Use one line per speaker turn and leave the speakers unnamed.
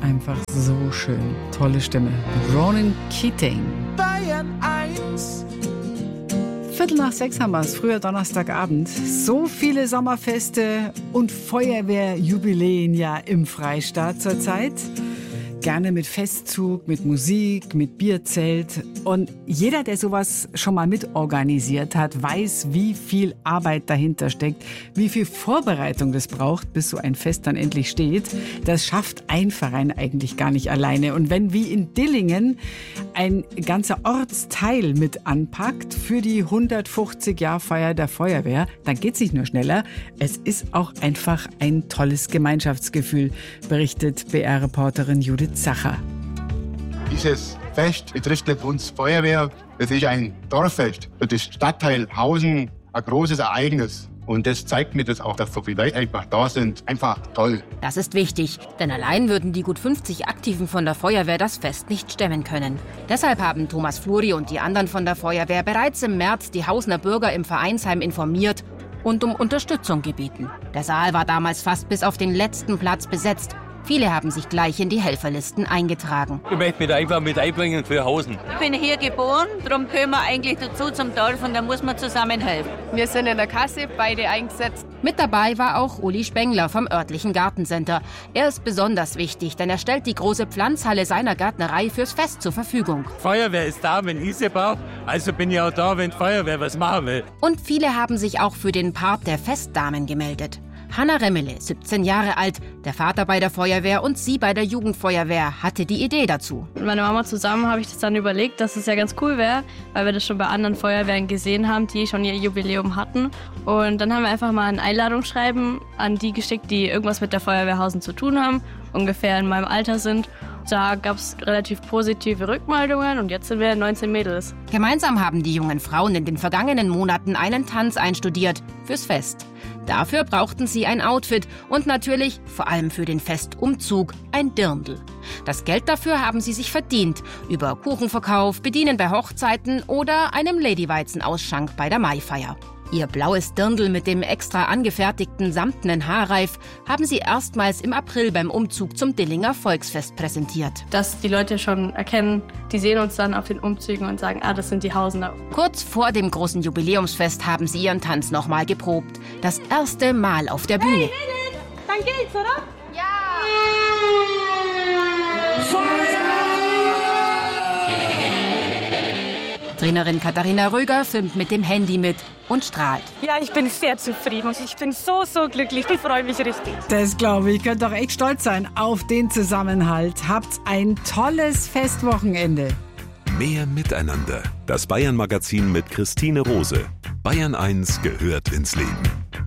einfach so schön. Tolle Stimme. Ronan Keating.
Bayern 1.
5:45 haben wir es, früher Donnerstagabend. So viele Sommerfeste und Feuerwehrjubiläen ja im Freistaat zurzeit. Gerne mit Festzug, mit Musik, mit Bierzelt. Und jeder, der sowas schon mal mitorganisiert hat, weiß, wie viel Arbeit dahinter steckt, wie viel Vorbereitung das braucht, bis so ein Fest dann endlich steht. Das schafft ein Verein eigentlich gar nicht alleine. Und wenn wie in Dillingen ein ganzer Ortsteil mit anpackt für die 150-Jahr-Feier der Feuerwehr, dann geht's nicht nur schneller, es ist auch einfach ein tolles Gemeinschaftsgefühl, berichtet BR-Reporterin Judith Zacher.
Dieses Fest betrifft nicht uns Feuerwehr. Es ist ein Dorffest für das Stadtteil Hausen, ein großes Ereignis. Und das zeigt mir das auch, dass so viele Leute einfach da sind. Einfach toll.
Das ist wichtig, denn allein würden die gut 50 Aktiven von der Feuerwehr das Fest nicht stemmen können. Deshalb haben Thomas Fluri und die anderen von der Feuerwehr bereits im März die Hausener Bürger im Vereinsheim informiert und um Unterstützung gebeten. Der Saal war damals fast bis auf den letzten Platz besetzt. Viele haben sich gleich in die Helferlisten eingetragen.
Ich möchte mich einfach mit einbringen für Hausen.
Ich bin hier geboren, darum gehören wir eigentlich dazu zum Dorf und da muss man zusammen helfen.
Wir sind in der Kasse, beide eingesetzt.
Mit dabei war auch Uli Spengler vom örtlichen Gartencenter. Er ist besonders wichtig, denn er stellt die große Pflanzhalle seiner Gärtnerei fürs Fest zur Verfügung.
Feuerwehr ist da, wenn ich sie brauche. Also bin ich auch da, wenn die Feuerwehr was machen will.
Und viele haben sich auch für den Part der Festdamen gemeldet. Hanna Remmele, 17 Jahre alt, der Vater bei der Feuerwehr und sie bei der Jugendfeuerwehr, hatte die Idee dazu.
Mit meiner Mama zusammen habe ich das dann überlegt, dass es ja ganz cool wäre, weil wir das schon bei anderen Feuerwehren gesehen haben, die schon ihr Jubiläum hatten. Und dann haben wir einfach mal ein Einladungsschreiben an die geschickt, die irgendwas mit der Feuerwehr Hausen zu tun haben, ungefähr in meinem Alter sind. Da gab es relativ positive Rückmeldungen und jetzt sind wir 19 Mädels.
Gemeinsam haben die jungen Frauen in den vergangenen Monaten einen Tanz einstudiert fürs Fest. Dafür brauchten sie ein Outfit und natürlich, vor allem für den Festumzug, ein Dirndl. Das Geld dafür haben sie sich verdient, über Kuchenverkauf, Bedienen bei Hochzeiten oder einem Ladyweizen-Ausschank bei der Maifeier. Ihr blaues Dirndl mit dem extra angefertigten samtenen Haarreif haben sie erstmals im April beim Umzug zum Dillinger Volksfest präsentiert.
Dass die Leute schon erkennen, die sehen uns dann auf den Umzügen und sagen, das sind die Hausener.
Kurz vor dem großen Jubiläumsfest haben sie ihren Tanz nochmal geprobt. Das erste Mal auf der Bühne.
Hey, Mädels, dann geht's, oder?
Ja!
Trainerin Katharina Röger filmt mit dem Handy mit und strahlt.
Ja, ich bin sehr zufrieden. Ich bin so glücklich. Ich freue mich richtig.
Das glaube ich. Könnt doch echt stolz sein auf den Zusammenhalt. Habt ein tolles Festwochenende.
Mehr Miteinander. Das Bayern-Magazin mit Christine Rose. Bayern 1 gehört ins Leben.